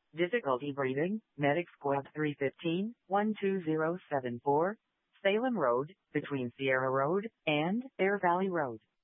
Difficulty breathing, Medic Squad 315, 12074, Salem Road, between Sierra Road and Bear Valley Road.